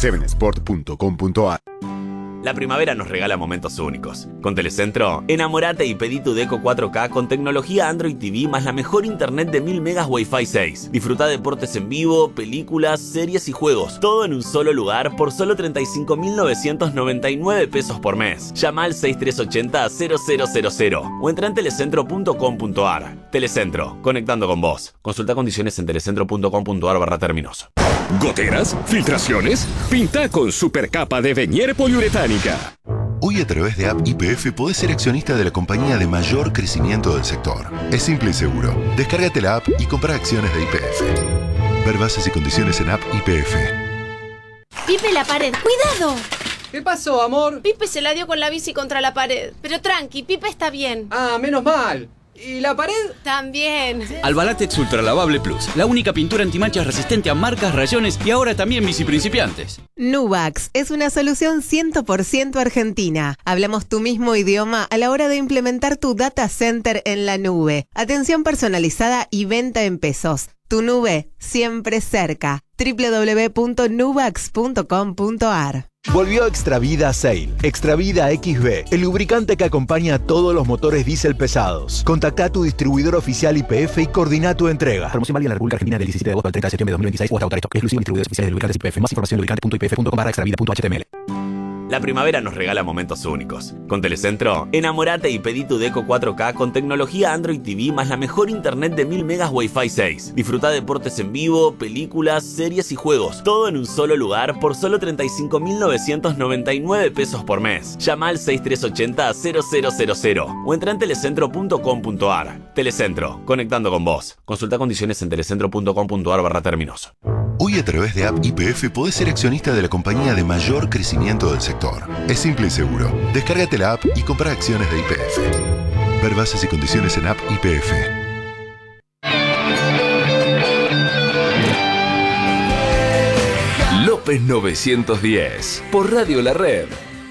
7sport.com.ar. La primavera nos regala momentos únicos. Con Telecentro, enamorate y pedí tu Deco 4K con tecnología Android TV más la mejor internet de 1000 megas Wi-Fi 6. Disfruta deportes en vivo, películas, series y juegos. Todo en un solo lugar por solo 35.999 pesos por mes. Llama al 6380-0000 o entra en telecentro.com.ar. Telecentro, conectando con vos. Consulta condiciones en telecentro.com.ar/términos. ¿Goteras? ¿Filtraciones? Pinta con supercapa de Venier poliuretánica. Hoy a través de App YPF podés ser accionista de la compañía de mayor crecimiento del sector. Es simple y seguro. Descárgate la app y compra acciones de YPF. Ver bases y condiciones en App YPF. Pipe, la pared. ¡Cuidado! ¿Qué pasó, amor? Pipe se la dio con la bici contra la pared. Pero tranqui, Pipe está bien. Ah, menos mal. ¿Y la pared? También. Albalatex Ultra Lavable Plus, la única pintura antimanchas resistente a marcas, rayones y ahora también bici principiantes. Nuvax es una solución 100% argentina. Hablamos tu mismo idioma a la hora de implementar tu data center en la nube. Atención personalizada y venta en pesos. Tu nube siempre cerca. www.nuvax.com.ar. Volvió Extravida Sail, Extravida XB, el lubricante que acompaña a todos los motores diésel pesados. Contacta a tu distribuidor oficial YPF y coordina tu entrega. Promoción válida en la República Argentina del 17 de agosto al 30 de septiembre de 2026 o hasta agotar stock. Exclusivo en distribuidores oficiales de lubricantes YPF. Más información en lubricante.ypf.com/extravida.html. La primavera nos regala momentos únicos. Con Telecentro, enamorate y pedí tu Deco 4K con tecnología Android TV más la mejor internet de 1000 megas Wi-Fi 6. Disfruta deportes en vivo, películas, series y juegos. Todo en un solo lugar por solo 35.999 pesos por mes. Llama al 6380-0000 o entra en telecentro.com.ar. Telecentro, conectando con vos. Consulta condiciones en telecentro.com.ar/términos. Hoy a través de App YPF podés ser accionista de la compañía de mayor crecimiento del sector. Es simple y seguro. Descárgate la app y compra acciones de YPF. Ver bases y condiciones en App YPF. López 910, por Radio La Red.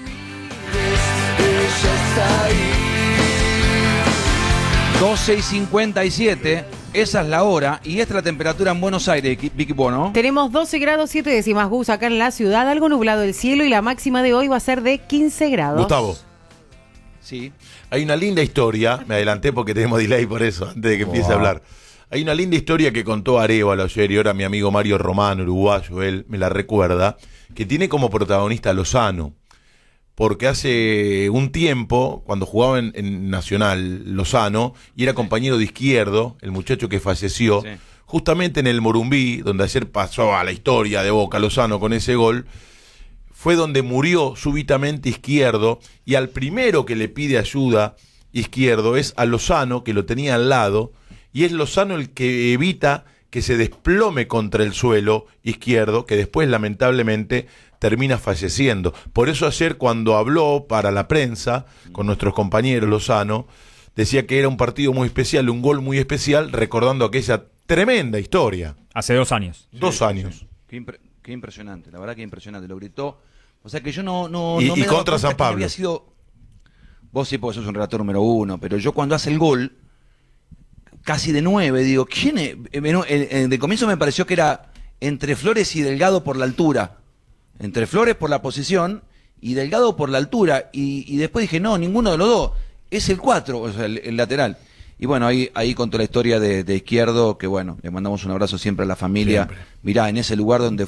12:57, esa es la hora y esta es la temperatura en Buenos Aires, Vicky Bono. Tenemos 12 grados 7 décimas, Gus, acá en la ciudad, algo nublado el cielo y la máxima de hoy va a ser de 15 grados. Gustavo. Sí. Hay una linda historia, me adelanté porque tenemos delay por eso, antes de que empiece a hablar. Hay una linda historia que contó Arévalo ayer y ahora mi amigo Mario Román, uruguayo, él me la recuerda, que tiene como protagonista a Lozano. Porque hace un tiempo, cuando jugaba en Nacional, Lozano, y era compañero de Izquierdo, el muchacho que falleció, sí, justamente en el Morumbí, donde ayer pasó a la historia de Boca Lozano con ese gol, fue donde murió súbitamente Izquierdo, y al primero que le pide ayuda Izquierdo es a Lozano, que lo tenía al lado, y es Lozano el que evita que se desplome contra el suelo Izquierdo, que después lamentablemente termina falleciendo. Por eso ayer cuando habló para la prensa con nuestros compañeros Lozano, decía que era un partido muy especial, un gol muy especial, recordando aquella tremenda historia. Hace 2 años. 2 años. Sí. Qué impresionante, la verdad que impresionante, lo gritó. O sea que yo no y contra San Pablo. Había sido... Vos sí, porque sos un relator número 1, pero yo cuando hace el gol, casi de 9, digo, ¿quién es? De comienzo me pareció que era entre Flores y Delgado por la altura. Entre Flores por la posición y Delgado por la altura. Y después dije, no, ninguno de los dos. Es el 4, o sea, el lateral. Y bueno, ahí contó la historia de Izquierdo, que bueno, le mandamos un abrazo siempre a la familia. Siempre. Mirá, en ese lugar donde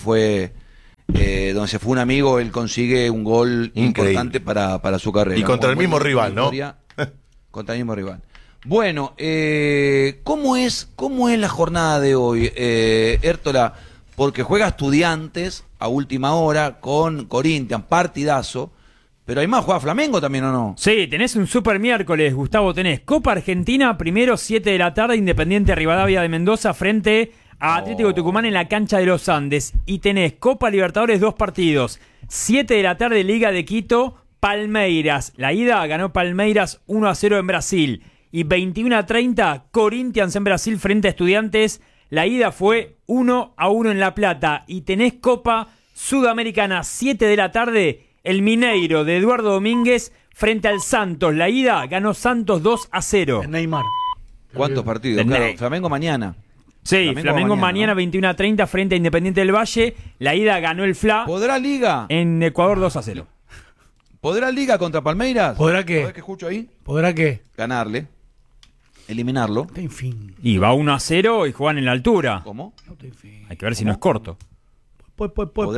se fue un amigo, él consigue un gol importante para su carrera. Y contra el mismo rival, ¿no? Contra el mismo rival. Bueno, ¿cómo es la jornada de hoy, Hértola? Porque juega Estudiantes a última hora con Corinthians, partidazo. Pero hay más, juega Flamengo también, ¿o no? Sí, tenés un super miércoles, Gustavo. Tenés Copa Argentina, primero 7 de la tarde, Independiente Rivadavia de Mendoza frente a Atlético Tucumán en la cancha de los Andes. Y tenés Copa Libertadores, 2 partidos. 7 de la tarde, Liga de Quito, Palmeiras. La ida ganó Palmeiras 1-0 en Brasil. Y 21:30, Corinthians en Brasil frente a Estudiantes. La ida fue 1-1 en La Plata. Y tenés Copa Sudamericana, 7 de la tarde, el Mineiro de Eduardo Domínguez frente al Santos. La ida ganó Santos 2-0. Neymar. ¿Cuántos partidos? Claro, Flamengo mañana. Sí, Flamengo mañana 21:30 frente a Independiente del Valle. La ida ganó el FLA. ¿Podrá Liga? En Ecuador 2-0. ¿Podrá Liga contra Palmeiras? ¿Podrá qué? ¿Podrá que escucho ahí? ¿Podrá qué? Ganarle. Eliminarlo. En fin. Y va 1-0 y juegan en la altura. ¿Cómo? Hay que ver si no es corto. Pues,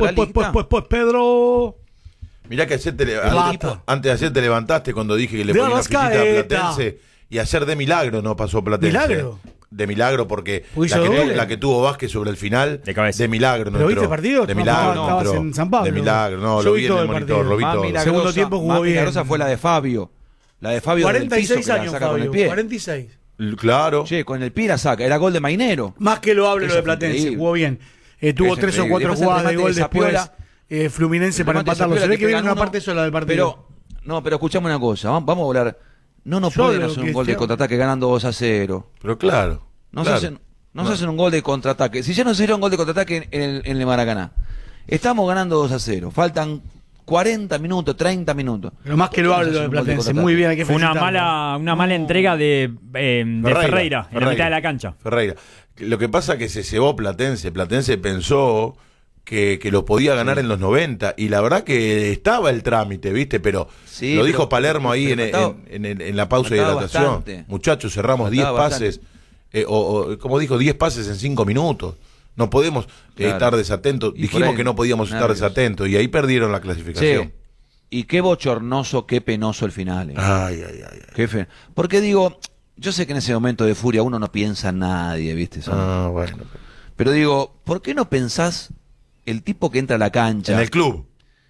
Pedro. Mirá que ayer antes de ayer te levantaste cuando dije que le ponía una fichita a Platense y ayer de milagro no pasó Platense. ¿Milagro? De milagro porque la que tuvo Vázquez sobre el final de milagro no ¿Pero entró. viste partido? De milagro no estabas entró. en San Pablo. De milagro, no, Yo lo vi en el monitor, partido. lo vi todo. Segundo tiempo jugó más bien. milagrosa fue la de Fabio. La de Fabio 46 del piso, años, que la saca Fabio. con el pie. 46. Claro. Che, con el pie la saca. Era gol de Mainero. Más que lo hable lo Eso de fue Platense. increíble. Jugó bien. Tuvo 3 o 4 jugadas de gol después. Fluminense para empatarlo. Se ve que viene una parte sola del partido. Pero escuchame una cosa. Vamos a hablar. No nos pueden hacer un gol de contraataque ganando 2-0. Pero claro. No se hacen un gol de contraataque. Si ya no se hicieron un gol de contraataque en el Maracaná. Estamos ganando 2-0. Faltan 40 minutos, 30 minutos. Pero más que lo hable lo de Platense. Muy bien, hay que Fue una felicitarlo. mala entrega de Ferreira en la mitad de la cancha. Ferreira. Lo que pasa es que se cebó Platense. Platense pensó que lo podía ganar en los 90 y la verdad que estaba el trámite, ¿viste? Pero sí, lo dijo Palermo ahí en la pausa de hidratación. Bastante. Muchachos, cerramos 10 pases, como dijo, 10 pases en 5 minutos. No podemos estar desatentos. Dijimos que no podíamos estar desatentos y ahí perdieron la clasificación. Sí. Y qué bochornoso, qué penoso el final. Ay. Qué porque digo, yo sé que en ese momento de furia uno no piensa en nadie, ¿viste? Bueno. Pero digo, ¿por qué no pensás el tipo que entra a la cancha? En el club.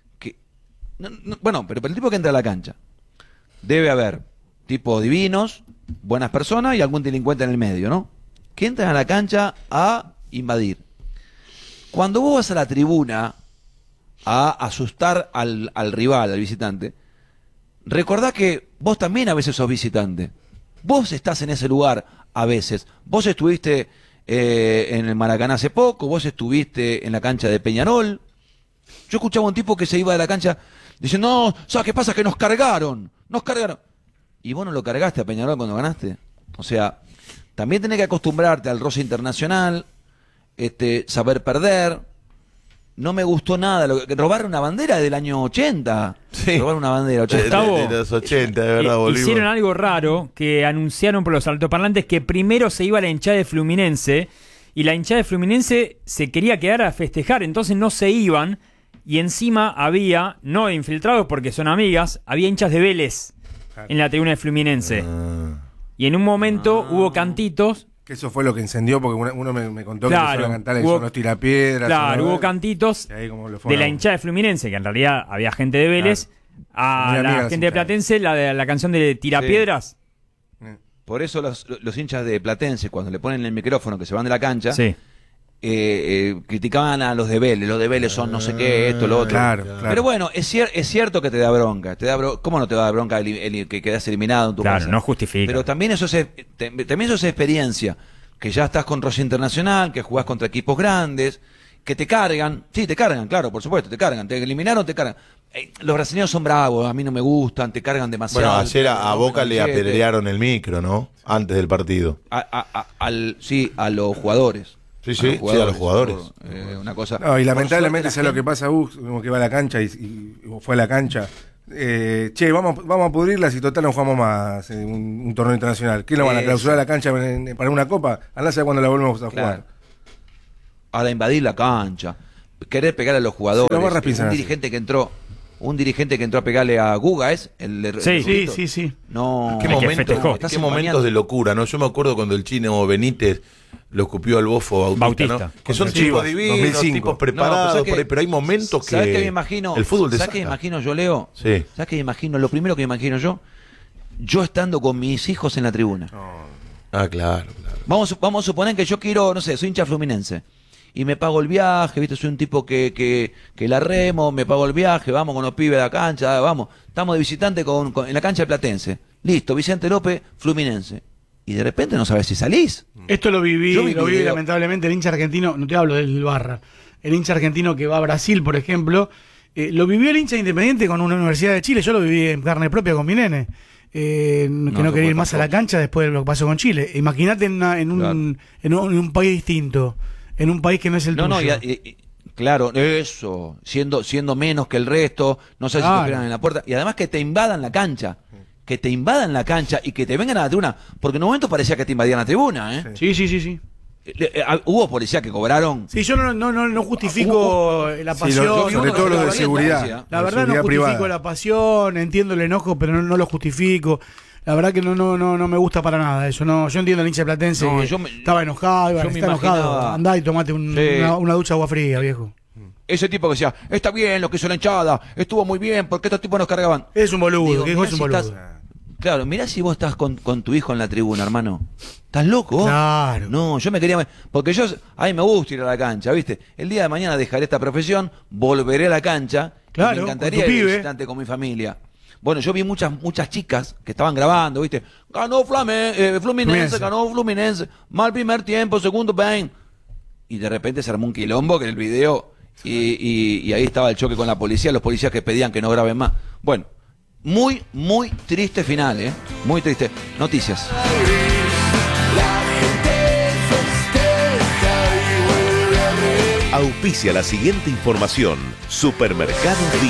Bueno, pero el tipo que entra a la cancha debe haber tipos divinos, buenas personas y algún delincuente en el medio, ¿no? Que entran a la cancha a invadir. Cuando vos vas a la tribuna a asustar al rival, al visitante, recordá que vos también a veces sos visitante. Vos estás en ese lugar a veces. Vos estuviste en el Maracaná hace poco, vos estuviste en la cancha de Peñarol. Yo escuchaba a un tipo que se iba de la cancha diciendo, no, ¿sabes qué pasa? Que nos cargaron. ¿Y vos no lo cargaste a Peñarol cuando ganaste? O sea, también tenés que acostumbrarte al roce internacional, saber perder. No me gustó nada. Robar una bandera del año 80. Sí. Robar una bandera 80. De los 80, de verdad, volvimos. Hicieron algo raro que anunciaron por los altoparlantes que primero se iba la hinchada de Fluminense y la hinchada de Fluminense se quería quedar a festejar, entonces no se iban y encima había, no infiltrados porque son amigas, había hinchas de Vélez en la tribuna de Fluminense. Y en un momento hubo cantitos. Que eso fue lo que encendió, porque uno me contó que empezaron a cantar son los tirapiedras. Claro, hubo cantitos de la hinchada de Fluminense, que en realidad había gente de Vélez, a la gente de Platense, la canción de Tirapiedras. Sí. Por eso los hinchas de Platense, cuando le ponen el micrófono que se van de la cancha, criticaban a los de Vélez son no sé qué, esto, lo otro. Claro. Pero bueno, es cierto que te da bronca. ¿Cómo no te da bronca que quedas eliminado en tu casa? Claro, no justifica. Pero también eso es experiencia. Que ya estás con roce internacional, que jugás contra equipos grandes, que te cargan. Sí, te cargan, claro, por supuesto, te cargan. Te eliminaron, te cargan. Los brasileños son bravos, a mí no me gustan, te cargan demasiado. Bueno, ayer a Boca le apedrearon el micro, ¿no? Antes del partido. A los jugadores. Sí, a los jugadores. Una cosa. No, y lamentablemente, ¿sabes lo que pasa, como que va a la cancha y fue a la cancha? Vamos a pudrirlas y total no jugamos más un torneo internacional. ¿Qué lo van a clausurar la cancha para una copa? Andá a saber cuándo la volvemos a jugar. Ahora invadir la cancha, querer pegar a los jugadores. Un dirigente que entró a pegarle a Guga, ¿es? Sí. No. ¿Qué momentos de locura, ¿no? Yo me acuerdo cuando el chino Benítez lo escupió al bofo Bautista. ¿No? Que son tipos divinos, 2005. Tipos preparados, pero hay momentos que... ¿Sabes qué me imagino? El fútbol ¿Sabes qué me imagino yo, Leo? Sí. ¿Sabes qué me imagino? Lo primero que me imagino yo estando con mis hijos en la tribuna. Claro. Vamos a suponer que yo quiero, no sé, soy hincha fluminense. Y me pago el viaje, ¿viste? Soy un tipo que la remo, me pago el viaje, vamos con los pibes de la cancha, vamos. Estamos de visitante en la cancha de Platense. Listo, Vicente López, Fluminense. Y de repente no sabes si salís. Esto lo viví lamentablemente el hincha argentino, no te hablo del Barra, el hincha argentino que va a Brasil, por ejemplo, lo vivió el hincha Independiente con una Universidad de Chile, yo lo viví en carne propia con mi nene. que no quería ir más a la cancha después de lo que pasó con Chile. Imagínate en un país distinto, en un país que no es el tuyo. Claro, eso, siendo menos que el resto, no sé si te esperan en la puerta, y además que te invadan la cancha. Que te invadan la cancha y que te vengan a la tribuna, porque en un momento parecía que te invadían la tribuna, ¿eh? Sí. Hubo policías que cobraron. Sí, yo no justifico la pasión. Sobre todo lo de seguridad. La verdad no justifico la pasión, entiendo el enojo, pero no lo justifico. La verdad que no me gusta para nada eso. No, yo entiendo al hincha platense estaba enojado, está enojado. Andá y tomate una ducha de agua fría, viejo. Ese tipo que decía, está bien lo que hizo la hinchada, estuvo muy bien, porque estos tipos nos cargaban. Es un boludo, es un boludo. Claro, mirá si vos estás con tu hijo en la tribuna, hermano. ¿Estás loco? Claro. No, yo me quería... Porque a mí me gusta ir a la cancha, ¿viste? El día de mañana dejaré esta profesión, volveré a la cancha. Claro, me encantaría ir visitante con mi familia. Bueno, yo vi muchas chicas que estaban grabando, ¿viste? Ganó Fluminense, ganó Fluminense. Mal primer tiempo, segundo, bang. Y de repente se armó un quilombo que en el video... Y ahí estaba el choque con la policía, los policías que pedían que no graben más. Bueno, muy triste final, muy triste. Noticias. Auspicia la siguiente información. Supermercados